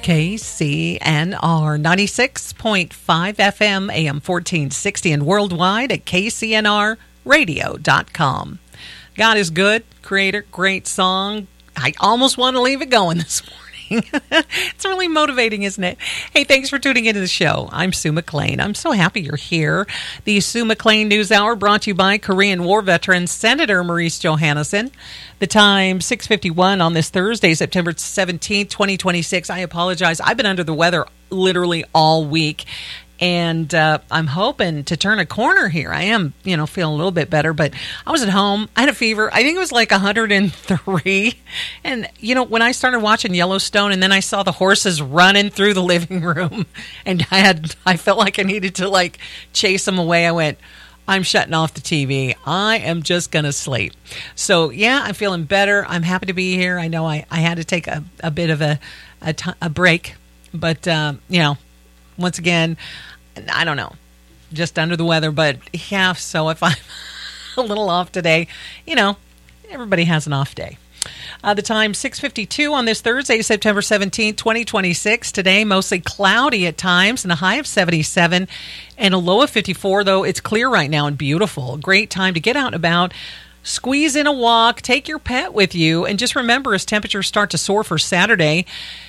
KCNR 96.5 FM, AM 1460, and worldwide at kcnrradio.com. God is good, creator, great song. I almost want to leave it going this morning. It's really motivating, isn't it? Hey, thanks for tuning into the show. I'm Sue McLean. I'm so happy you're here. The Sue McLean News Hour brought to you by Korean War veteran Senator Maurice Johannesson. The time, 6:51 on this Thursday, September 17th, 2026. I apologize. I've been under the weather literally all week. And I'm hoping to turn a corner here. I am, feeling a little bit better, but I was at home. I had a fever. I think it was like 103. And, when I started watching Yellowstone and then I saw the horses running through the living room and I felt like I needed to chase them away. I went, I'm shutting off the TV. I am just going to sleep. So, yeah, I'm feeling better. I'm happy to be here. I know I had to take a bit of a break, but, once again, I don't know, just under the weather, but yeah, so if I'm a little off today, everybody has an off day. The time, 6:52 on this Thursday, September 17th, 2026. Today, mostly cloudy at times and a high of 77 and a low of 54, though it's clear right now and beautiful. Great time to get out and about. Squeeze in a walk, take your pet with you, and just remember as temperatures start to soar for Saturday,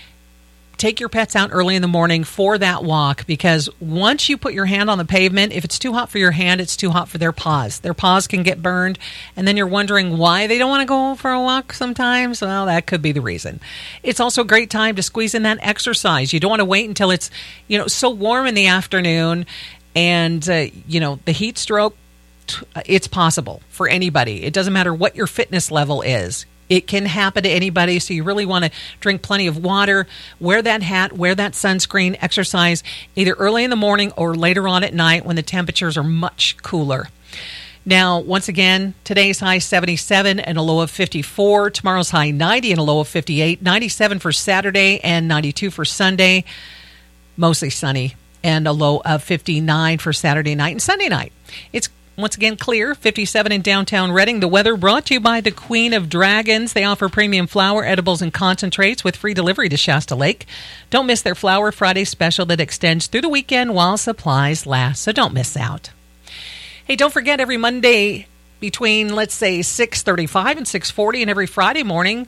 take your pets out early in the morning for that walk, because once you put your hand on the pavement, if it's too hot for your hand, it's too hot for their paws. Their paws can get burned, and then you're wondering why they don't want to go for a walk sometimes. Well, that could be the reason. It's also a great time to squeeze in that exercise. You don't want to wait until it's, so warm in the afternoon and, the heat stroke. It's possible for anybody. It doesn't matter what your fitness level is. It can happen to anybody, so you really want to drink plenty of water, wear that hat, wear that sunscreen, exercise either early in the morning or later on at night when the temperatures are much cooler. Now, once again, today's high 77 and a low of 54. Tomorrow's high 90 and a low of 58. 97 for Saturday and 92 for Sunday. Mostly sunny and a low of 59 for Saturday night and Sunday night. It's once again, clear, 57 in downtown Reading. The weather brought to you by the Queen of Dragons. They offer premium flour, edibles, and concentrates with free delivery to Shasta Lake. Don't miss their Flower Friday special that extends through the weekend while supplies last, so don't miss out. Hey, don't forget every Monday between, let's say, 6:35 and 6:40, and every Friday morning,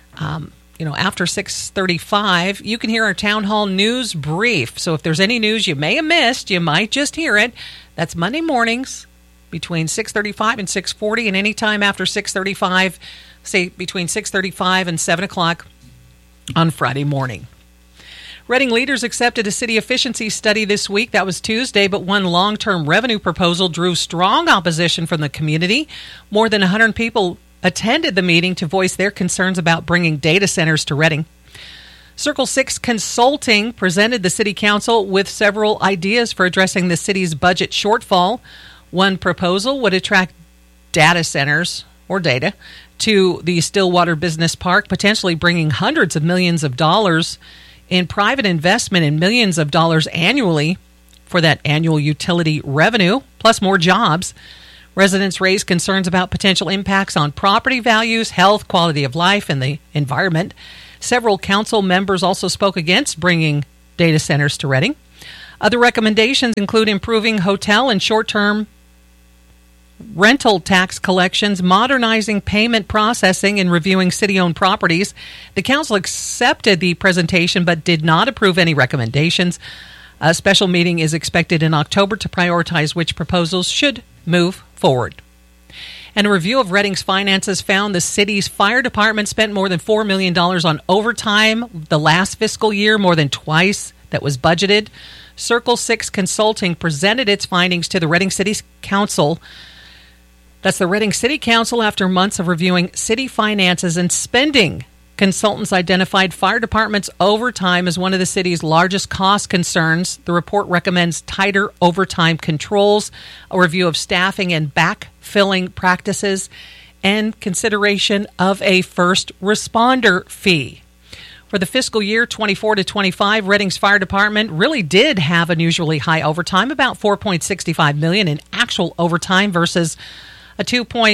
after 6:35, you can hear our Town Hall News Brief. So if there's any news you may have missed, you might just hear it. That's Monday mornings, between 6:35 and 6:40, and any time after 6:35, say between 6:35 and 7 o'clock on Friday morning. Reading leaders accepted a city efficiency study this week. That was Tuesday, but one long-term revenue proposal drew strong opposition from the community. More than 100 people attended the meeting to voice their concerns about bringing data centers to Reading. Circle 6 Consulting presented the City Council with several ideas for addressing the city's budget shortfall. One proposal would attract data centers, or data, to the Stillwater Business Park, potentially bringing hundreds of millions of dollars in private investment and millions of dollars annually for that annual utility revenue, plus more jobs. Residents raised concerns about potential impacts on property values, health, quality of life, and the environment. Several council members also spoke against bringing data centers to Reading. Other recommendations include improving hotel and short-term rental tax collections, modernizing payment processing, and reviewing city-owned properties. The council accepted the presentation but did not approve any recommendations. A special meeting is expected in October to prioritize which proposals should move forward. And a review of Reading's finances found the city's fire department spent more than $4 million on overtime the last fiscal year, more than twice that was budgeted. Circle 6 Consulting presented its findings to the Reading City Council. That's the Reading City Council after months of reviewing city finances and spending. Consultants identified fire department's overtime as one of the city's largest cost concerns. The report recommends tighter overtime controls, a review of staffing and backfilling practices, and consideration of a first responder fee. For the fiscal year 24 to 25, Reading's fire department really did have unusually high overtime, about $4.65 million in actual overtime versus a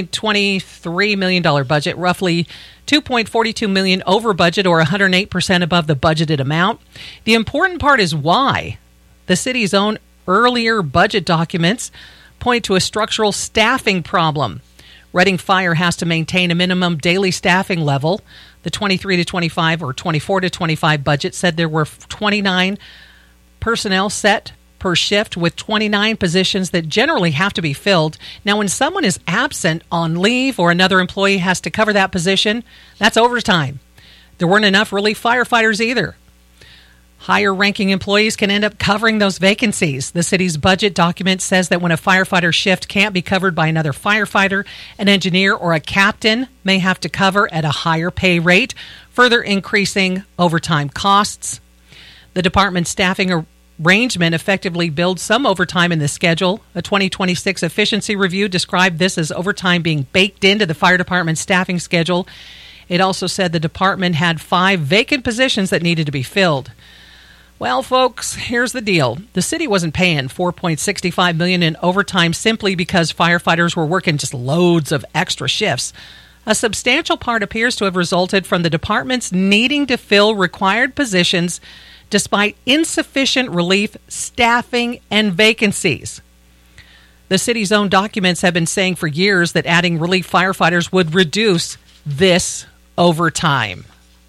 $2.23 million budget, roughly $2.42 million over budget, or 108% above the budgeted amount. The important part is why. The city's own earlier budget documents point to a structural staffing problem. Reading Fire has to maintain a minimum daily staffing level. The 23 to 25 or 24 to 25 budget said there were 29 personnel set per shift, with 29 positions that generally have to be filled. Now, when someone is absent on leave or another employee has to cover that position, that's overtime. There weren't enough relief firefighters either. Higher-ranking employees can end up covering those vacancies. The city's budget document says that when a firefighter shift can't be covered by another firefighter, an engineer or a captain may have to cover at a higher pay rate, further increasing overtime costs. The department's staffing arrangement effectively builds some overtime in the schedule. A 2026 efficiency review described this as overtime being baked into the fire department's staffing schedule. It also said the department had 5 vacant positions that needed to be filled. Well, folks, here's the deal. The city wasn't paying $4.65 million in overtime simply because firefighters were working just loads of extra shifts. A substantial part appears to have resulted from the department's needing to fill required positions despite insufficient relief staffing and vacancies. The city's own documents have been saying for years that adding relief firefighters would reduce this overtime.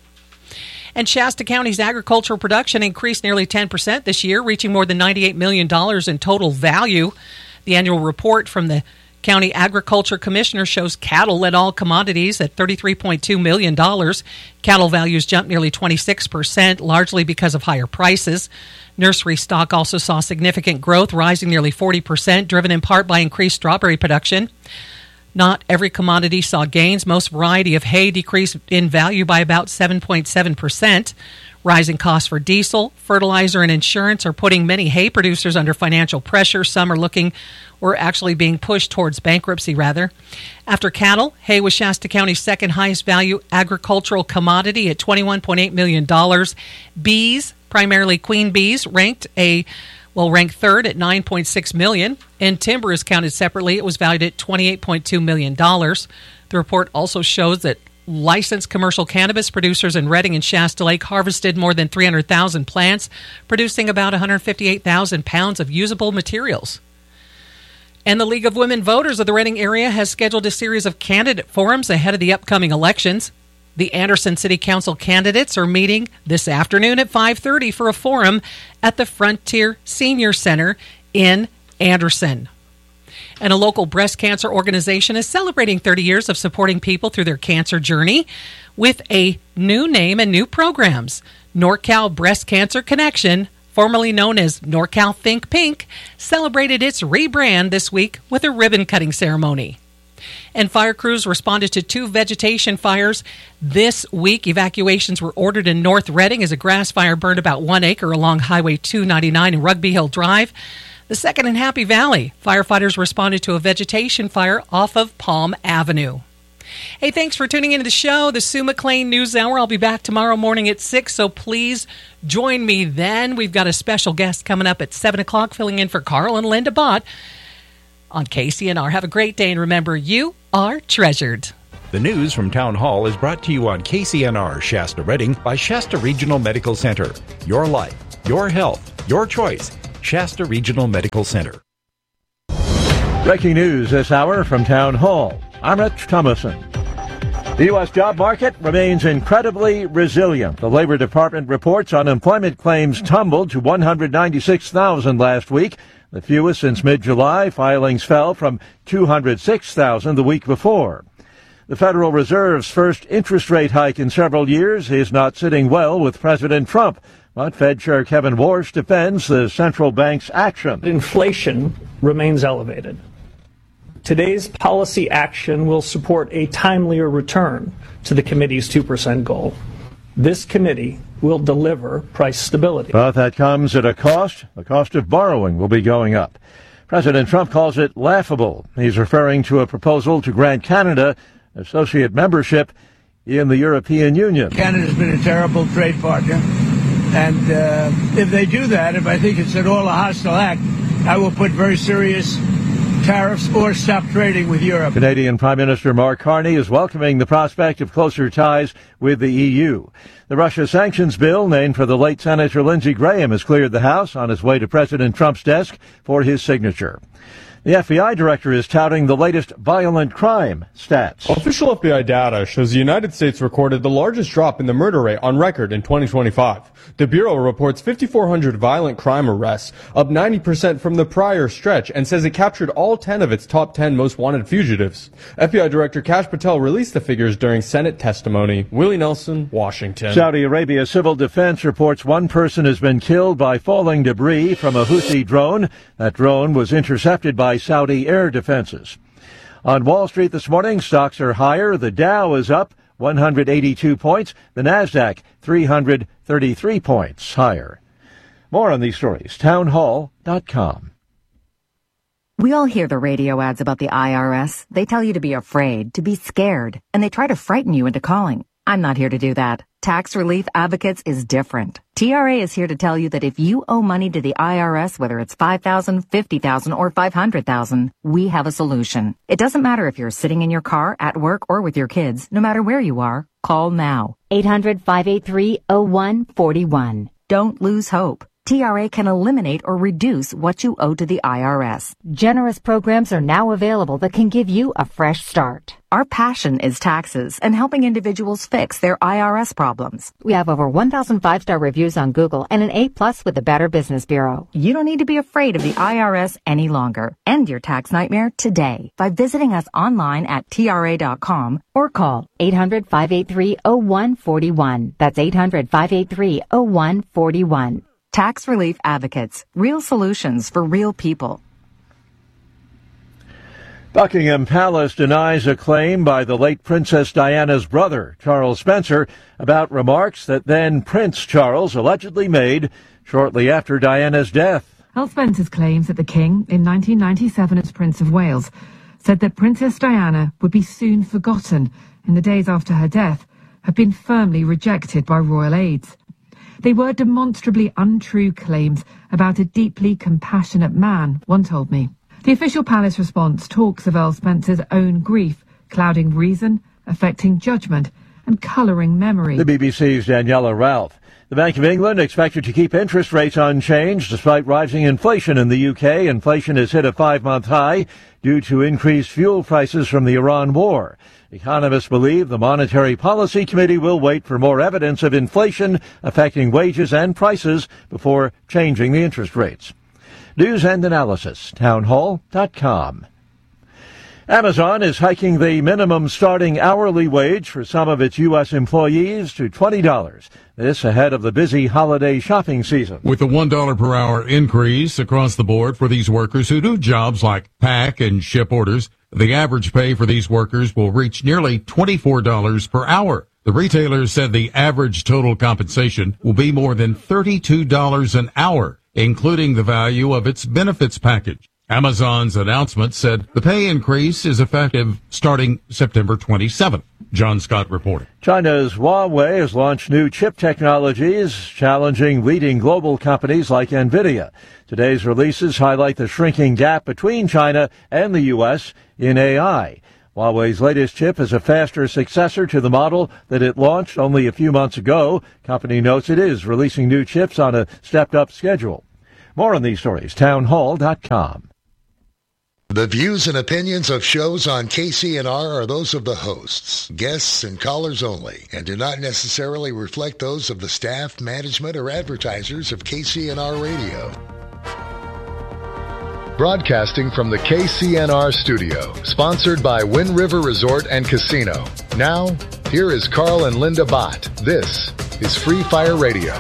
And Shasta County's agricultural production increased nearly 10% this year, reaching more than $98 million in total value. The annual report from the County Agriculture Commissioner shows cattle led all commodities at $33.2 million. Cattle values jumped nearly 26%, largely because of higher prices. Nursery stock also saw significant growth, rising nearly 40%, driven in part by increased strawberry production. Not every commodity saw gains. Most variety of hay decreased in value by about 7.7%. Rising costs for diesel, fertilizer, and insurance are putting many hay producers under financial pressure. Some are looking or actually being pushed towards bankruptcy, rather. After cattle, hay was Shasta County's second highest value agricultural commodity at $21.8 million. Bees, primarily queen bees, ranked third at $9.6 million, and timber is counted separately. It was valued at $28.2 million. The report also shows that licensed commercial cannabis producers in Reading and Shasta Lake harvested more than 300,000 plants, producing about 158,000 pounds of usable materials. And the League of Women Voters of the Reading area has scheduled a series of candidate forums ahead of the upcoming elections. The Anderson City Council candidates are meeting this afternoon at 5:30 for a forum at the Frontier Senior Center in Anderson. And a local breast cancer organization is celebrating 30 years of supporting people through their cancer journey with a new name and new programs. NorCal Breast Cancer Connection, formerly known as NorCal Think Pink, celebrated its rebrand this week with a ribbon-cutting ceremony. And fire crews responded to 2 vegetation fires this week. Evacuations were ordered in North Reading as a grass fire burned about 1 acre along Highway 299 and Rugby Hill Drive. The second in Happy Valley, firefighters responded to a vegetation fire off of Palm Avenue. Hey, thanks for tuning into the show, the Sue McLean News Hour. I'll be back tomorrow morning at 6, so please join me then. We've got a special guest coming up at 7 o'clock, filling in for Carl and Linda Bott on KCNR. Have a great day, and remember, you are treasured. The news from Town Hall is brought to you on KCNR Shasta Reading by Shasta Regional Medical Center. Your life, your health, your choice. Shasta Regional Medical Center. Breaking news this hour from Town Hall. I'm Rich Thomason. The U.S. job market remains incredibly resilient. The Labor Department reports unemployment claims tumbled to 196,000 last week, the fewest since mid-July. Filings fell from 206,000 the week before. The Federal Reserve's first interest rate hike in several years is not sitting well with President Trump, but Fed Chair Kevin Warsh defends the central bank's action. Inflation remains elevated. Today's policy action will support a timelier return to the committee's 2% goal. This committee will deliver price stability. But that comes at a cost. The cost of borrowing will be going up. President Trump calls it laughable. He's referring to a proposal to grant Canada associate membership in the European Union. Canada's been a terrible trade partner. And if they do that, if I think it's at all a hostile act, I will put very serious tariffs or stop trading with Europe. Canadian Prime Minister Mark Carney is welcoming the prospect of closer ties with the EU. The Russia sanctions bill, named for the late Senator Lindsey Graham, has cleared the House on its way to President Trump's desk for his signature. The FBI director is touting the latest violent crime stats. Official FBI data shows the United States recorded the largest drop in the murder rate on record in 2025. The Bureau reports 5,400 violent crime arrests, up 90% from the prior stretch, and says it captured all 10 of its top 10 most wanted fugitives. FBI Director Kash Patel released the figures during Senate testimony. Willie Nelson, Washington. Saudi Arabia Civil Defense reports one person has been killed by falling debris from a Houthi drone. That drone was intercepted by Saudi air defenses. On Wall Street this morning, stocks are higher. The Dow is up 182 points. The Nasdaq 333 points higher. More on these stories, townhall.com. We all hear the radio ads about the IRS. They tell you to be afraid, to be scared, and they try to frighten you into calling. I'm not here to do that. Tax Relief Advocates is different. TRA is here to tell you that if you owe money to the IRS, whether it's $5,000, $50,000, or $500,000, we have a solution. It doesn't matter if you're sitting in your car, at work, or with your kids. No matter where you are, call now. 800-583-0141. Don't lose hope. TRA can eliminate or reduce what you owe to the IRS. Generous programs are now available that can give you a fresh start. Our passion is taxes and helping individuals fix their IRS problems. We have over 1,000 five-star reviews on Google and an A+ with the Better Business Bureau. You don't need to be afraid of the IRS any longer. End your tax nightmare today by visiting us online at TRA.com or call 800-583-0141. That's 800-583-0141. Tax Relief Advocates. Real solutions for real people. Buckingham Palace denies a claim by the late Princess Diana's brother, Charles Spencer, about remarks that then Prince Charles allegedly made shortly after Diana's death. Earl Spencer's claims that the King, in 1997 as Prince of Wales, said that Princess Diana would be soon forgotten in the days after her death have been firmly rejected by royal aides. They were demonstrably untrue claims about a deeply compassionate man, one told me. The official palace response talks of Earl Spencer's own grief, clouding reason, affecting judgment, and colouring memory. The BBC's Daniela Ralph. The Bank of England expected to keep interest rates unchanged despite rising inflation in the UK. Inflation has hit a 5-month high due to increased fuel prices from the Iran war. Economists believe the Monetary Policy Committee will wait for more evidence of inflation affecting wages and prices before changing the interest rates. News and analysis, townhall.com. Amazon is hiking the minimum starting hourly wage for some of its U.S. employees to $20. This ahead of the busy holiday shopping season. With a $1 per hour increase across the board for these workers who do jobs like pack and ship orders, the average pay for these workers will reach nearly $24 per hour. The retailer said the average total compensation will be more than $32 an hour, including the value of its benefits package. Amazon's announcement said the pay increase is effective starting September 27th. John Scott reporting. China's Huawei has launched new chip technologies, challenging leading global companies like NVIDIA. Today's releases highlight the shrinking gap between China and the U.S. in AI. Huawei's latest chip is a faster successor to the model that it launched only a few months ago. Company notes it is releasing new chips on a stepped-up schedule. More on these stories, townhall.com. The views and opinions of shows on KCNR are those of the hosts, guests, and callers only, and do not necessarily reflect those of the staff, management, or advertisers of KCNR Radio. Broadcasting from the KCNR studio, sponsored by Wind River Resort and Casino. Now, here is Carl and Linda Bott. This is Free Fire Radio.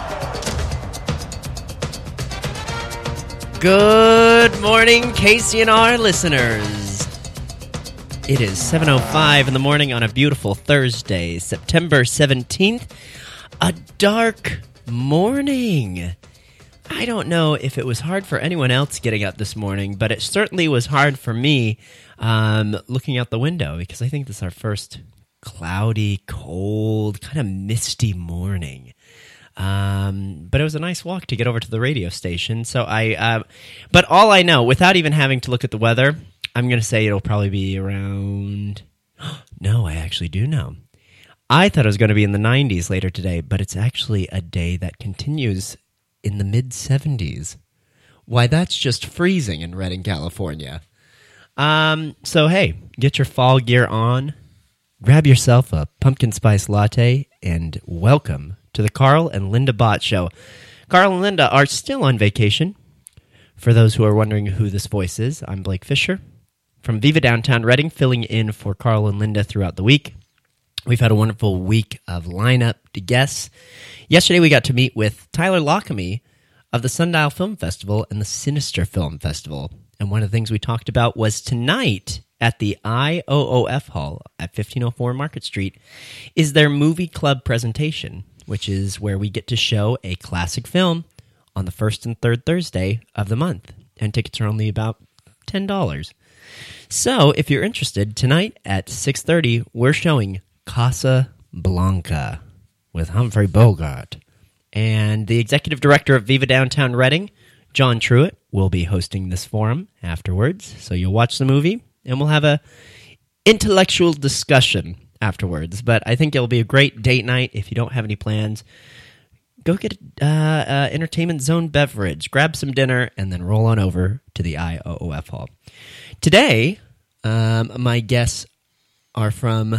Good morning, KCNR listeners. It is 7:05 in the morning on a beautiful Thursday, September 17th. A dark morning. I don't know if it was hard for anyone else getting up this morning, but it certainly was hard for me looking out the window, because I think this is our first cloudy, cold, kind of misty morning. But it was a nice walk to get over to the radio station. So but all I know, without even having to look at the weather, I'm going to say it'll probably be around. No, I actually do know. I thought it was going to be in the 90s later today, but it's actually a day that continues in the mid-70s. Why, that's just freezing in Redding, California. So, hey, get your fall gear on, grab yourself a pumpkin spice latte, and welcome to the Carl and Linda Bott Show. Carl and Linda are still on vacation. For those who are wondering who this voice is, I'm Blake Fisher from Viva Downtown Redding, filling in for Carl and Linda throughout the week. We've had a wonderful week of lineup to guests. Yesterday we got to meet with Tyler Lockamy of the Sundial Film Festival and the Sinister Film Festival. And one of the things we talked about was tonight at the IOOF Hall at 1504 Market Street is their movie club presentation, which is where we get to show a classic film on the first and third Thursday of the month. And tickets are only about $10. So if you're interested, tonight at 6:30, we're showing Casablanca with Humphrey Bogart. And the executive director of Viva Downtown Redding, John Truitt, will be hosting this forum afterwards. So you'll watch the movie, and we'll have a intellectual discussion afterwards. But I think it'll be a great date night. If you don't have any plans, go get an Entertainment Zone beverage, grab some dinner, and then roll on over to the IOOF Hall. Today, my guests are from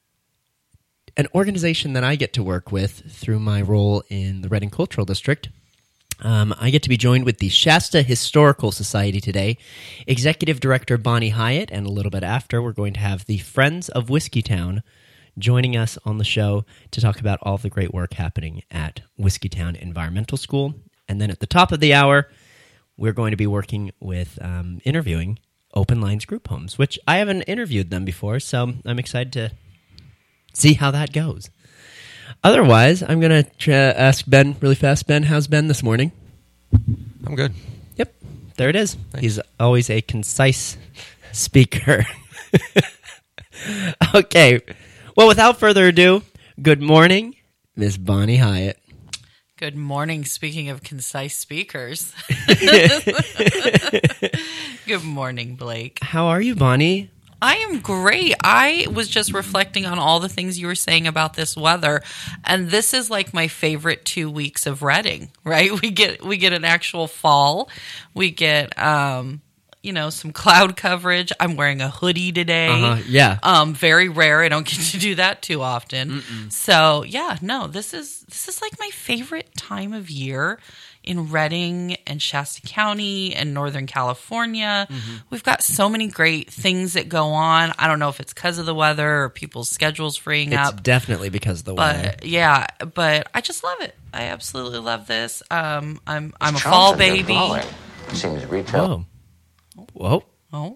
an organization that I get to work with through my role in the Redding Cultural District. I get to be joined with the Shasta Historical Society today. Executive Director Bonnie Hyatt, and a little bit after, we're going to have the Friends of Whiskeytown joining us on the show to talk about all the great work happening at Whiskeytown Environmental School. And then at the top of the hour, we're going to be working with interviewing Open Lines Group Homes, which I haven't interviewed them before, so I'm excited to see how that goes. Otherwise, I'm going to ask Ben really fast. Ben, how's Ben this morning? I'm good. Yep, there it is. Thanks. He's always a concise speaker. Okay, well, without further ado, good morning, Miss Bonnie Hyatt. Good morning. Speaking of concise speakers. Good morning, Blake. How are you, Bonnie? I am great. I was just reflecting on all the things you were saying about this weather, and this is like my favorite 2 weeks of Redding, right? We get an actual fall. We get some cloud coverage. I'm wearing a hoodie today. Yeah. Very rare. I don't get to do that too often. So, yeah, no, this is like my favorite time of year in Redding and Shasta County and Northern California. We've got so many great things that go on. I don't know if it's because of the weather or people's schedules freeing up. It's definitely because of the weather. Yeah, but I just love it. I absolutely love this. I'm a fall baby. Seems retail. Whoa. Oh.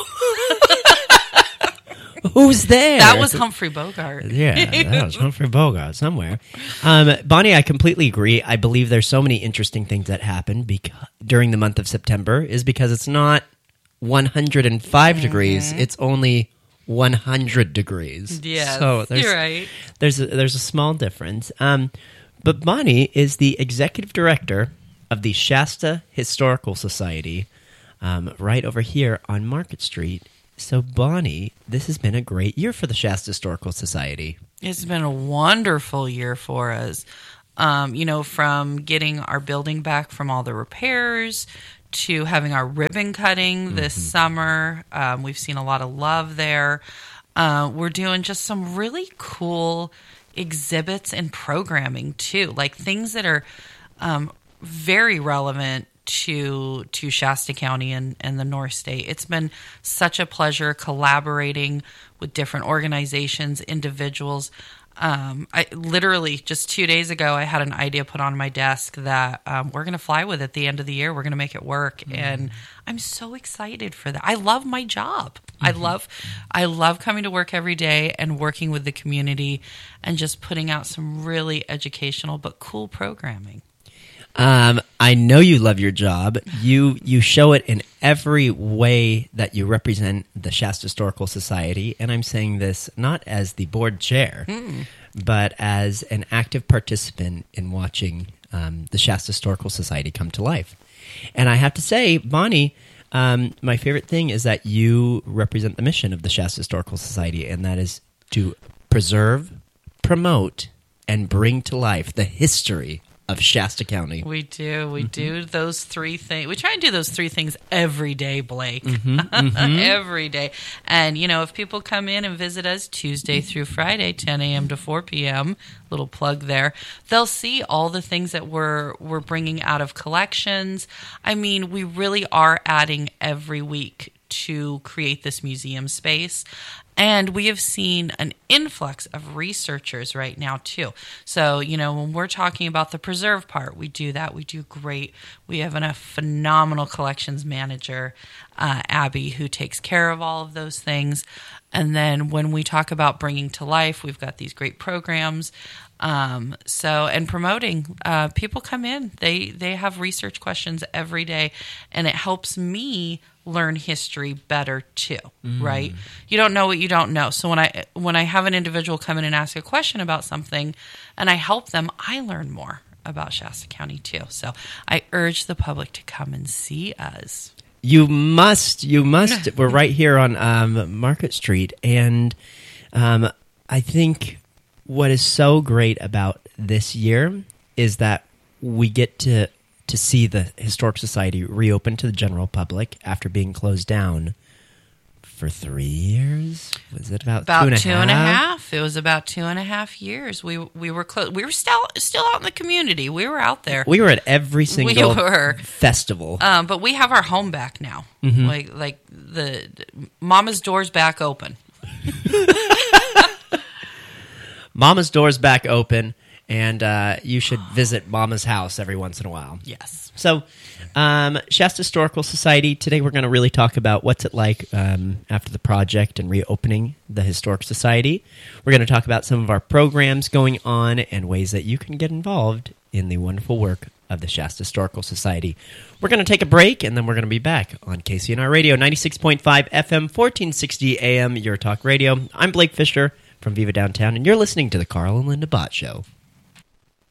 Who's there? That was Humphrey Bogart. Yeah, that was Humphrey Bogart somewhere. Bonnie, I completely agree. I believe there's so many interesting things that happen during the month of September is because it's not 105 degrees. It's only 100 degrees. Yes, so you're right. There's a small difference. But Bonnie is the executive director of the Shasta Historical Society right over here on Market Street. So, Bonnie, this has been a great year for the Shasta Historical Society. It's been a wonderful year for us. From getting our building back from all the repairs to having our ribbon cutting this summer. We've seen a lot of love there. We're doing just some really cool exhibits and programming, too, like things that are very relevant to Shasta County and the North State. It's been such a pleasure collaborating with different organizations, individuals. I literally just 2 days ago, I had an idea put on my desk that we're going to fly with at the end of the year. We're going to make it work. And I'm so excited for that. I love my job. I love coming to work every day and working with the community and just putting out some really educational but cool programming. I know you love your job. You show it in every way that you represent the Shasta Historical Society, and I'm saying this not as the board chair, but as an active participant in watching the Shasta Historical Society come to life. And I have to say, Bonnie, my favorite thing is that you represent the mission of the Shasta Historical Society, and that is to preserve, promote, and bring to life the history of Shasta County. We do. We do those three things. We try and do those three things every day, Blake. Every day. And, if people come in and visit us Tuesday through Friday, 10 a.m. to 4 p.m., little plug there, they'll see all the things that we're bringing out of collections. I mean, we really are adding every week to create this museum space. And we have seen an influx of researchers right now, too. So, when we're talking about the preserve part, we do that. We do great. We have a phenomenal collections manager, Abby, who takes care of all of those things. And then when we talk about bringing to life, we've got these great programs. And promoting, people come in, they have research questions every day, and it helps me learn history better too, right? You don't know what you don't know. So when I have an individual come in and ask a question about something and I help them, I learn more about Shasta County too. So I urge the public to come and see us. You must. We're right here on Market Street. And I think what is so great about this year is that we get to see the Historic Society reopen to the general public after being closed down for 3 years. Was it about 2.5? It was about 2.5 years. We were closed. We were still out in the community. We were out there. We were at every single festival. But we have our home back now. Like the Mama's door's back open. Mama's door's back open. And you should visit Mama's house every once in a while. Yes. So, Shasta Historical Society, today we're going to really talk about what's it like after the project and reopening the Historic Society. We're going to talk about some of our programs going on and ways that you can get involved in the wonderful work of the Shasta Historical Society. We're going to take a break, and then we're going to be back on KCNR Radio, 96.5 FM, 1460 AM, Your Talk Radio. I'm Blake Fisher from Viva Downtown, and you're listening to the Carl and Linda Bott Show.